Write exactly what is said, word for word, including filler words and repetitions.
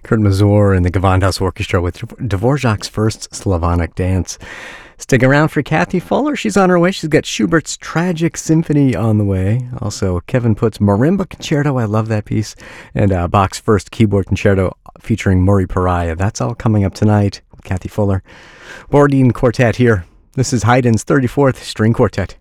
Kurt Mazur and the Gewandhaus Orchestra with Dvorak's First Slavonic Dance. Stick around for Kathy Fuller. She's on her way. She's got Schubert's Tragic Symphony on the way. Also, Kevin Putt's Marimba Concerto. I love that piece. And uh, Bach's First Keyboard Concerto featuring Murray Pariah. That's all coming up tonight with Kathy Fuller. Borodin Quartet here. This is Haydn's thirty-fourth String Quartet.